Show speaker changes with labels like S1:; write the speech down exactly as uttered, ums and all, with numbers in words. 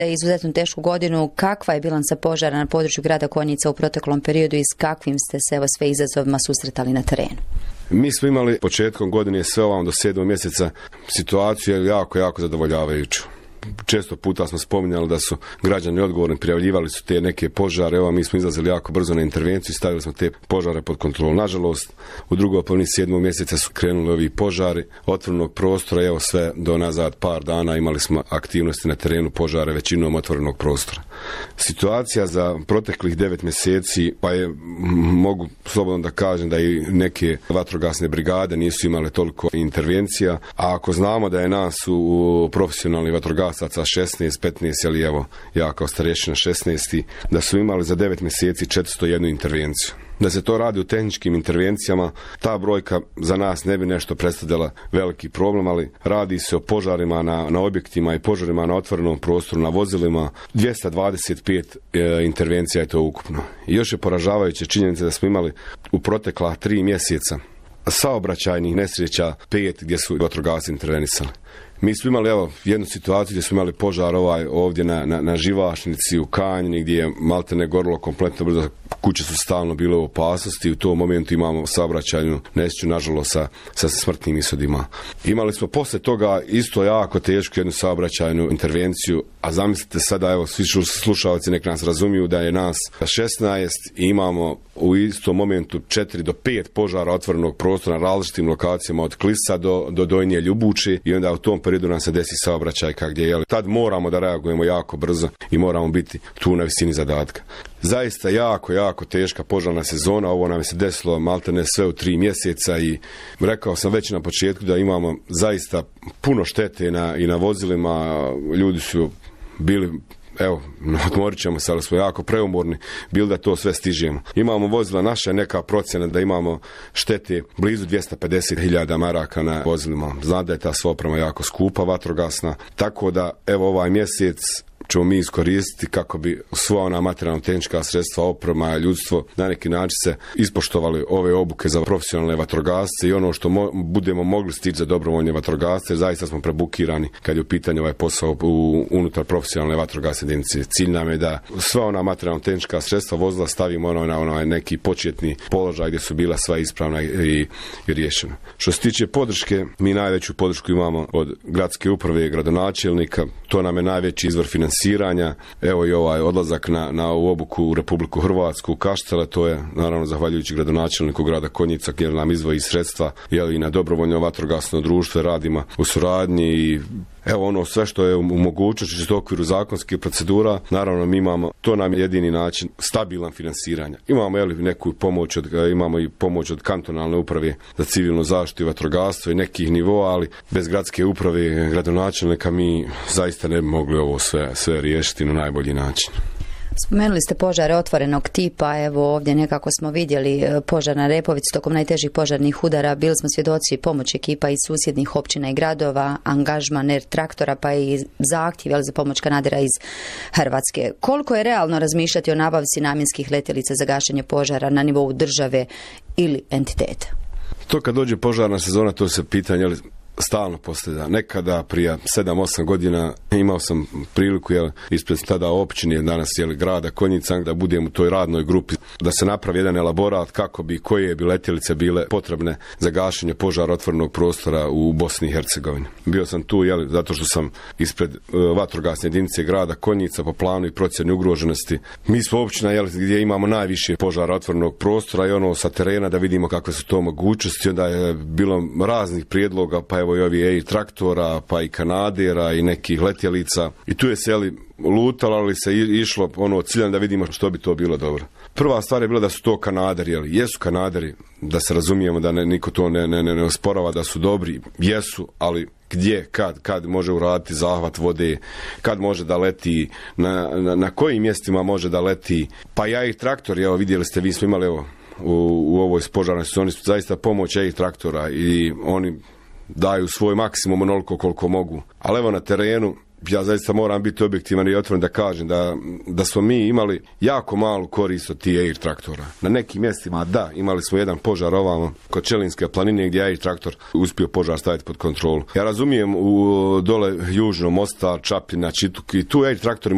S1: Izuzetno tešku godinu. Kakva je bilanca požara na području grada Konjica u proteklom periodu i s kakvim ste se evo sve izazovima susretali na terenu?
S2: Mi smo imali početkom godine sve ovam do sedmog mjeseca situaciju jako, jako zadovoljavajuću. Često puta smo spominjali da su građani odgovorni, prijavljivali su te neke požare, evo mi smo izlazili jako brzo na intervenciju i stavili smo te požare pod kontrolu. Nažalost, u drugoj polovini sedmog mjeseca su krenuli ovi požari otvorenog prostora, evo sve do nazad par dana imali smo aktivnosti na terenu požare većinom otvorenog prostora. Situacija za proteklih devet mjeseci, pa je, mogu slobodno da kažem da i neke vatrogasne brigade nisu imale toliko intervencija, a ako znamo da je nas u profesionalni vatrogasni šesnaest petnaest, ali evo ja kao starješina šesnaest, da su imali za devet mjeseci četiristo jednu intervenciju. Da se to radi u tehničkim intervencijama, ta brojka za nas ne bi nešto predstavljala veliki problem, ali radi se o požarima na, na objektima i požarima na otvorenom prostoru, na vozilima. dvjesto dvadeset pet e, intervencija je to ukupno. I još je poražavajuće činjenica da smo imali u protekla tri mjeseca saobraćajnih nesreća pet gdje su vatrogasci intervenisali. Mi smo imali evo jednu situaciju gdje smo imali požar ovaj ovdje na, na, na Živašnici u Kanjini gdje je maltene gorilo kompletno brzo, kuće su stalno bile u opasnosti i u tom momentu imamo saobraćajnu nesreću, nažalost sa, sa smrtnim ishodima. Imali smo posle toga isto jako tešku jednu saobraćajnu intervenciju, a zamislite sada, evo svi slušalci nek nas razumiju da je nas šesnaest i imamo u istom momentu četiri do pet požara otvorenog prostora na različitim lokacijama od Klisa do, do Donje Ljubuče i onda u tom periodu nam se desi saobraćajka gdje je. Tad moramo da reagujemo jako brzo i moramo biti tu na visini zadatka. Zaista jako, jako teška požarna sezona, ovo nam se desilo maltene sve u tri mjeseca i rekao sam već na početku da imamo zaista puno štete na, i na vozilima, ljudi su bili, evo, odmorit ćemo se, ali smo jako preumorni bili da to sve stižemo. Imamo vozila, naša je neka procjena da imamo štete blizu dvjesto pedeset hiljada maraka na vozilima. Znam da je ta sva oprema jako skupa, vatrogasna, tako da evo ovaj mjesec ćemo mi iskoristiti kako bi sva ona materijalno-tehnička sredstva, oprema, ljudstvo na neki način se ispoštovali ove obuke za profesionalne vatrogasce i ono što mo- budemo mogli stići za dobrovoljne vatrogasce, zaista smo prebukirani kad je u pitanju ovaj posao u, unutar profesionalne vatrogasne jedinice. Cilj nam je da sva ona materijalno-tehnička sredstva vozila stavimo ono na onaj neki početni položaj gdje su bila sva ispravna i, i riješena. Što se tiče podrške, mi najveću podršku imamo od gradske uprave i gradonačelnika, to nam je najveći izvor finansiranja. Evo i ovaj odlazak na, na obuku u Republiku Hrvatsku, u Kaštele, to je naravno zahvaljujući gradonačelniku grada Konjica gdje nam izdvoji sredstva, jel i na dobrovoljno vatrogasno društvo radimo u suradnji i evo ono sve što je u mogućnosti u okviru zakonskih procedura, naravno mi imamo, to nam je jedini način stabilan finansiranja. Imamo jel, neku pomoć od, imamo i pomoć od kantonalne uprave za civilnu zaštitu i vatrogastvo i nekih nivoa, ali bez gradske uprave, gradonačelnika mi zaista ne bi mogli ovo sve, sve riješiti na najbolji način.
S1: Spomenuli ste požare otvorenog tipa, evo ovdje nekako smo vidjeli požar na Repovici tokom najtežih požarnih udara, bili smo svjedoci pomoć ekipa iz susjednih općina i gradova, angažman er traktora pa i zahtjev za pomoć kanadera iz Hrvatske. Koliko je realno razmišljati o nabavci namjenskih letjelica za gašenje požara na nivou države ili entiteta?
S2: To kad dođe požarna sezona, to se pitanje, ali stalno postavlja. Nekada prije sedam osam godina imao sam priliku jel, ispred tada općine, danas jel, grada Konjica, da budem u toj radnoj grupi, da se napravi jedan elaborat kako bi, koje bi letjelice bile potrebne za gašenje požara otvorenog prostora u Bosni i Hercegovini. Bio sam tu jel, zato što sam ispred uh, vatrogasne jedinice grada Konjica po planu i procjeni ugroženosti. Mi smo općina jel, gdje imamo najviše požara otvorenog prostora i ono sa terena da vidimo kakve su to mogućnosti. Onda je bilo raznih prijedloga, pa evo i ovi Air traktora, pa i kanadera i nekih letjelica. I tu je se jeli, lutalo, ali se išlo ono ciljan da vidimo što bi to bilo dobro. Prva stvar je bila da su to kanaderi, jeli, jesu kanaderi, da se razumijemo, da ne, niko to ne, ne, ne osporava da su dobri, jesu, ali gdje, kad, kad može uraditi zahvat vode, kad može da leti, na, na, na kojim mjestima može da leti, pa i Air traktor, evo vidjeli ste, vi smo imali evo, u, u ovoj požarnoj sezoni zaista pomoć Air traktora i oni daju svoj maksimum onoliko koliko mogu. Ali evo na terenu, ja zaista moram biti objektivan i otvoren da kažem da, da smo mi imali jako malu korist od tih Air traktora. Na nekim mjestima da, imali smo jedan požar ovamo kod Čelinske planine gdje Air traktor uspio požar staviti pod kontrolu. Ja razumijem u dole južno Mostar, Čapljina, Čituk i tu Air traktori